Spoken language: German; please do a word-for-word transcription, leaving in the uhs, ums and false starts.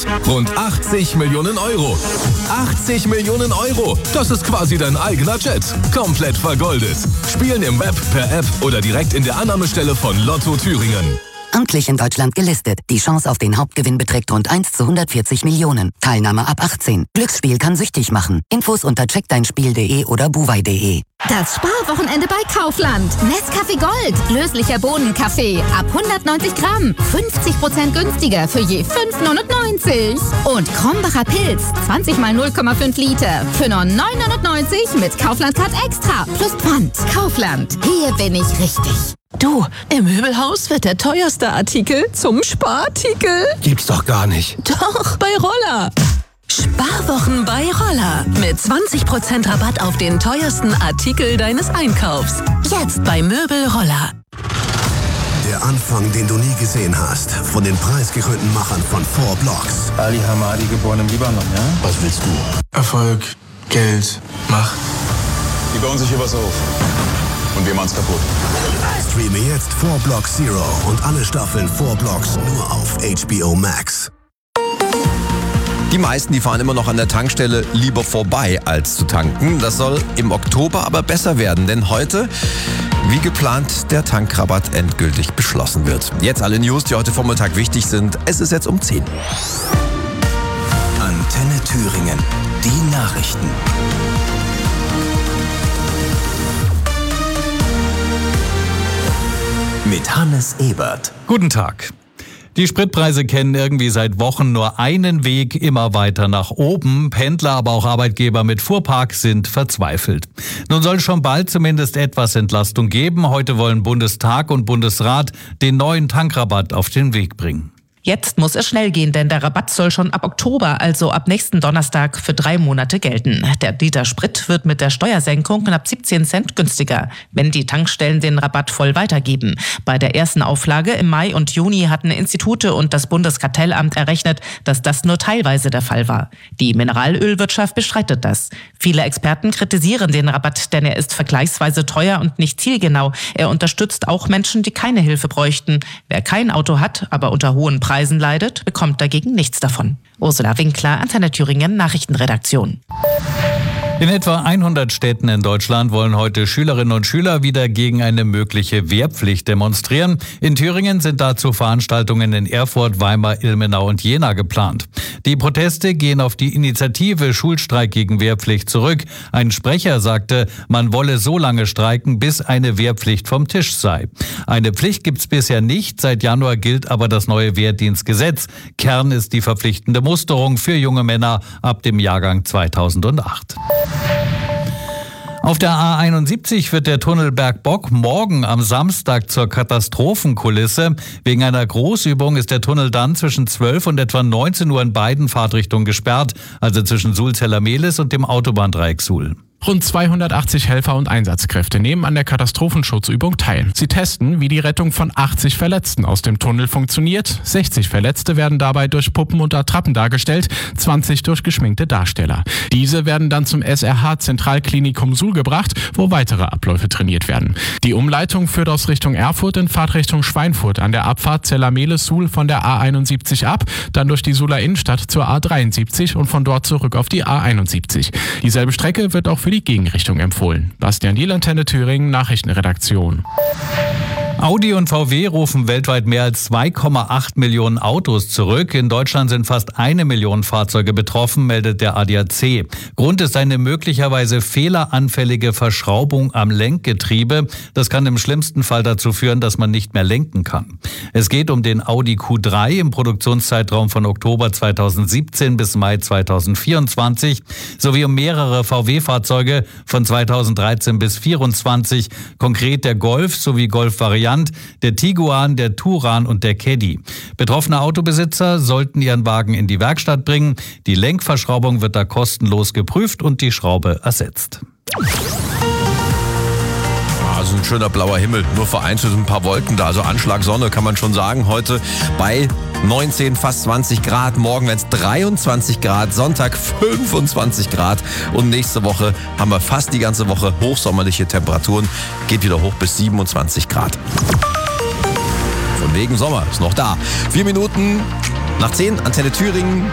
kostet rund achtzig Millionen Euro. achtzig Millionen Euro, das ist quasi dein eigener Jet. Komplett vergoldet. Spielen im Web, per App oder direkt in der Annahmestelle von Lotto Thüringen. Amtlich in Deutschland gelistet. Die Chance auf den Hauptgewinn beträgt rund eins zu hundertvierzig Millionen. Teilnahme ab achtzehn. Glücksspiel kann süchtig machen. Infos unter check dein spiel punkt de oder buwei punkt de. Das Sparwochenende bei Kaufland. Nescafé Gold. Löslicher Bohnenkaffee. Ab hundertneunzig Gramm. fünfzig Prozent günstiger für je fünf neunundneunzig. Und Krombacher Pilz. zwanzig mal null Komma fünf Liter. Für nur neun neunundneunzig mit Kaufland Card Extra. Plus Pfand. Kaufland. Hier bin ich richtig. Du, im Möbelhaus wird der teuerste Artikel zum Sparartikel. Gibt's doch gar nicht. Doch, bei Roller. Sparwochen bei Roller. Mit zwanzig Prozent Rabatt auf den teuersten Artikel deines Einkaufs. Jetzt bei Möbel Roller. Der Anfang, den du nie gesehen hast. Von den preisgekrönten Machern von Four Blocks. Ali Hamadi, geboren im Libanon, ja? Was willst du? Erfolg, Geld, Macht. Die bauen sich hier was auf. Und wir machen's kaputt. Streame jetzt Four Blocks Zero und alle Staffeln Four Blocks nur auf H B O Max. Die meisten, die fahren immer noch an der Tankstelle lieber vorbei, als zu tanken. Das soll im Oktober aber besser werden, denn heute, wie geplant, der Tankrabatt endgültig beschlossen wird. Jetzt alle News, die heute Vormittag wichtig sind. Es ist jetzt um zehn. Antenne Thüringen. Die Nachrichten. Mit Hannes Ebert. Guten Tag. Die Spritpreise kennen irgendwie seit Wochen nur einen Weg, immer weiter nach oben. Pendler, aber auch Arbeitgeber mit Fuhrpark sind verzweifelt. Nun soll schon bald zumindest etwas Entlastung geben. Heute wollen Bundestag und Bundesrat den neuen Tankrabatt auf den Weg bringen. Jetzt muss es schnell gehen, denn der Rabatt soll schon ab Oktober, also ab nächsten Donnerstag, für drei Monate gelten. Der Liter Sprit wird mit der Steuersenkung knapp siebzehn Cent günstiger, wenn die Tankstellen den Rabatt voll weitergeben. Bei der ersten Auflage im Mai und Juni hatten Institute und das Bundeskartellamt errechnet, dass das nur teilweise der Fall war. Die Mineralölwirtschaft bestreitet das. Viele Experten kritisieren den Rabatt, denn er ist vergleichsweise teuer und nicht zielgenau. Er unterstützt auch Menschen, die keine Hilfe bräuchten. Wer kein Auto hat, aber unter hohen Preisen Preisen leidet, bekommt dagegen nichts davon. Ursula Winkler, Antenne Thüringen, Nachrichtenredaktion. In etwa hundert Städten in Deutschland wollen heute Schülerinnen und Schüler wieder gegen eine mögliche Wehrpflicht demonstrieren. In Thüringen sind dazu Veranstaltungen in Erfurt, Weimar, Ilmenau und Jena geplant. Die Proteste gehen auf die Initiative Schulstreik gegen Wehrpflicht zurück. Ein Sprecher sagte, man wolle so lange streiken, bis eine Wehrpflicht vom Tisch sei. Eine Pflicht gibt's bisher nicht. Seit Januar gilt aber das neue Wehrdienstgesetz. Kern ist die verpflichtende Musterung für junge Männer ab dem Jahrgang zweitausendacht. Auf der A einundsiebzig wird der Tunnel Bergbock morgen am Samstag zur Katastrophenkulisse. Wegen einer Großübung ist der Tunnel dann zwischen zwölf und etwa neunzehn Uhr in beiden Fahrtrichtungen gesperrt, also zwischen Sulzeller-Mehlis und dem Autobahndreieck Suhl. Rund zweihundertachtzig Helfer und Einsatzkräfte nehmen an der Katastrophenschutzübung teil. Sie testen, wie die Rettung von achtzig Verletzten aus dem Tunnel funktioniert. sechzig Verletzte werden dabei durch Puppen und Attrappen dargestellt, zwanzig durch geschminkte Darsteller. Diese werden dann zum S R H-Zentralklinikum Suhl gebracht, wo weitere Abläufe trainiert werden. Die Umleitung führt aus Richtung Erfurt in Fahrtrichtung Schweinfurt an der Abfahrt Zeller-Mehlis-Suhl von der A einundsiebzig ab, dann durch die Suhler Innenstadt zur A dreiundsiebzig und von dort zurück auf die A einundsiebzig. Dieselbe Strecke wird auch für die Gegenrichtung empfohlen. Bastian Diel, Antenne Thüringen, Nachrichtenredaktion. Audi und V W rufen weltweit mehr als zwei Komma acht Millionen Autos zurück. In Deutschland sind fast eine Million Fahrzeuge betroffen, meldet der A D A C. Grund ist eine möglicherweise fehleranfällige Verschraubung am Lenkgetriebe. Das kann im schlimmsten Fall dazu führen, dass man nicht mehr lenken kann. Es geht um den Audi Q drei im Produktionszeitraum von Oktober zweitausendsiebzehn bis Mai zweitausendvierundzwanzig sowie um mehrere V W-Fahrzeuge von zweitausenddreizehn bis vierundzwanzig, konkret der Golf sowie Golf-Variante, der Tiguan, der Turan und der Caddy. Betroffene Autobesitzer sollten ihren Wagen in die Werkstatt bringen. Die Lenkverschraubung wird da kostenlos geprüft und die Schraube ersetzt. Also ein schöner blauer Himmel, nur vereinzelt ein paar Wolken da. Also Anschlag Sonne kann man schon sagen. Heute bei neunzehn, fast zwanzig Grad. Morgen werden es dreiundzwanzig Grad. Sonntag fünfundzwanzig Grad. Und nächste Woche haben wir fast die ganze Woche hochsommerliche Temperaturen. Geht wieder hoch bis siebenundzwanzig Grad. Von wegen Sommer ist noch da. Vier Minuten nach zehn, Antenne Thüringen.